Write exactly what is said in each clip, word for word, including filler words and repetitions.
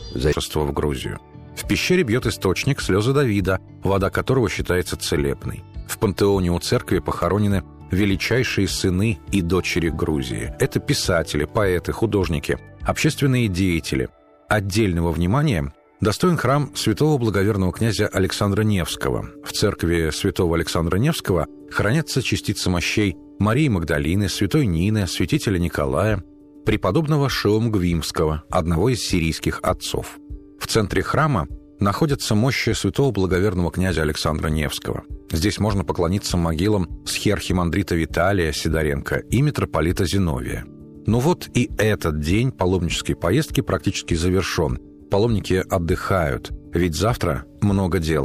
за в Грузию. В пещере бьет источник слезы Давида, вода которого считается целебной. В пантеоне у церкви похоронены величайшие сыны и дочери Грузии. Это писатели, поэты, художники, общественные деятели. Отдельного внимания достоин храм святого благоверного князя Александра Невского. В церкви святого Александра Невского хранятся частицы мощей Марии Магдалины, святой Нины, святителя Николая, преподобного Шеомгвимского, одного из сирийских отцов. В центре храма находятся мощи святого благоверного князя Александра Невского. Здесь можно поклониться могилам схиархимандрита Виталия Сидоренко и митрополита Зиновия. Ну вот и этот день паломнической поездки практически завершен. Паломники отдыхают, ведь завтра много дел.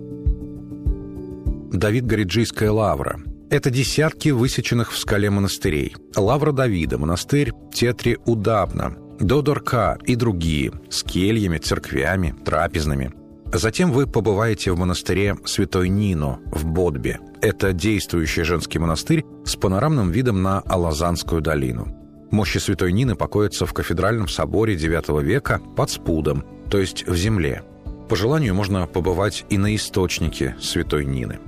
Давид-Гориджийская лавра. Это десятки высеченных в скале монастырей. Лавра Давида, монастырь Тетри-Удабна, Додорка и другие, с кельями, церквями, трапезными. Затем вы побываете в монастыре Святой Нино в Бодбе. Это действующий женский монастырь с панорамным видом на Алазанскую долину. Мощи Святой Нины покоятся в кафедральном соборе девятого века под спудом, то есть в земле. По желанию можно побывать и на источнике Святой Нины.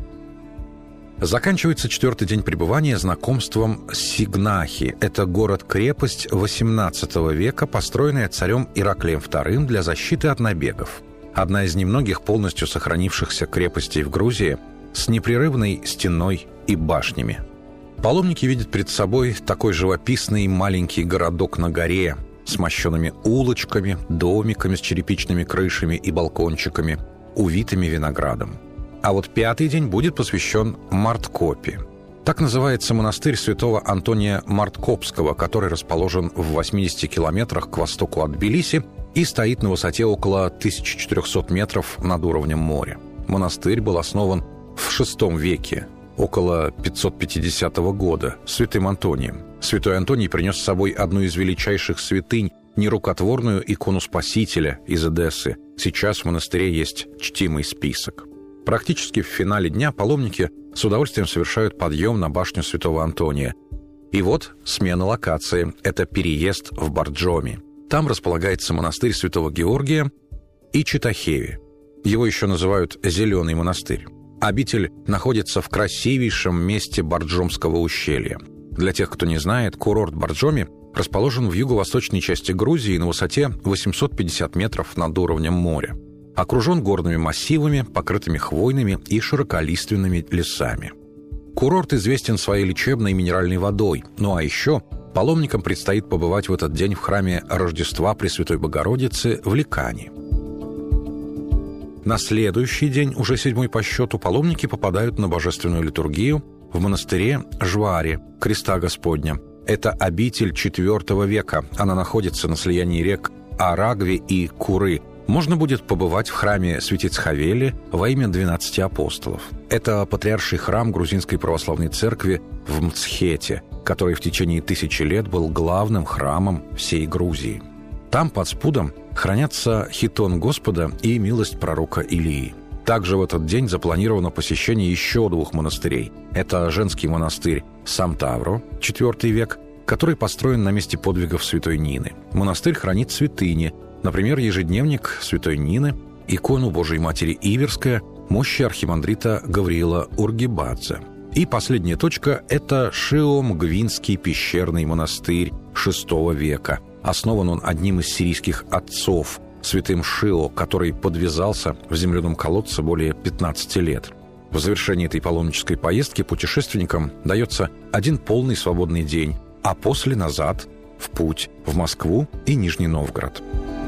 Заканчивается четвертый день пребывания знакомством с Сигнахи. Это город-крепость восемнадцатого века, построенная царем Ираклием вторым для защиты от набегов. Одна из немногих полностью сохранившихся крепостей в Грузии с непрерывной стеной и башнями. Паломники видят перед собой такой живописный маленький городок на горе с мощеными улочками, домиками с черепичными крышами и балкончиками, увитыми виноградом. А вот пятый день будет посвящен Марткопе. Так называется монастырь святого Антония Марткопского, который расположен в восьмидесяти километрах к востоку от Тбилиси и стоит на высоте около тысячи четырехсот метров над уровнем моря. Монастырь был основан в шестом веке, около пятьсот пятидесятого года, святым Антонием. Святой Антоний принес с собой одну из величайших святынь, нерукотворную икону Спасителя из Эдессы. Сейчас в монастыре есть чтимый список. Практически в финале дня паломники с удовольствием совершают подъем на башню святого Антония. И вот смена локации – это переезд в Борджоми. Там располагается монастырь святого Георгия и Читахеви. Его еще называют «Зеленый монастырь». Обитель находится в красивейшем месте Борджомского ущелья. Для тех, кто не знает, курорт Борджоми расположен в юго-восточной части Грузии на высоте восемьсот пятьдесят метров над уровнем моря. Окружен горными массивами, покрытыми хвойными и широколиственными лесами. Курорт известен своей лечебной минеральной водой, ну а еще паломникам предстоит побывать в этот день в храме Рождества Пресвятой Богородицы в Ликани. На следующий день, уже седьмой по счету, паломники попадают на божественную литургию в монастыре Жвари, Креста Господня. Это обитель четвертого века, она находится на слиянии рек Арагви и Куры. Можно будет побывать в храме Святиц Хавели во имя двенадцати апостолов. Это патриарший храм грузинской православной церкви в Мцхете, который в течение тысячи лет был главным храмом всей Грузии. Там под спудом хранятся хитон Господа и милость пророка Илии. Также в этот день запланировано посещение еще двух монастырей. Это женский монастырь Самтавро, четвертый век, который построен на месте подвигов святой Нины. Монастырь хранит святыни, например, ежедневник святой Нины, икону Божией Матери Иверская, мощи архимандрита Гавриила Ургибадзе. И последняя точка – это Шеомгвинский пещерный монастырь шестого века. Основан он одним из сирийских отцов, святым Шио, который подвязался в земляном колодце более пятнадцати лет. В завершении этой паломнической поездки путешественникам дается один полный свободный день, а после назад в путь в Москву и Нижний Новгород.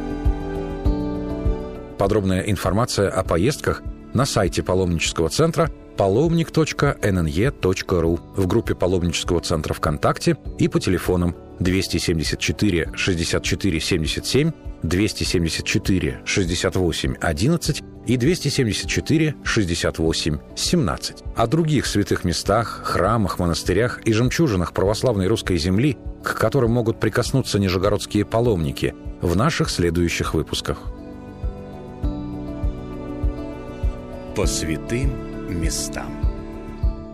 Подробная информация о поездках на сайте паломнического центра паломник точка эн эн е точка ру, в группе паломнического центра ВКонтакте и по телефонам двести семьдесят четыре шестьдесят четыре семьдесят семь, двести семьдесят четыре шестьдесят восемь одиннадцать и двести семьдесят четыре шестьдесят восемь семнадцать. О других святых местах, храмах, монастырях и жемчужинах православной русской земли, к которым могут прикоснуться нижегородские паломники, в наших следующих выпусках. По святым местам.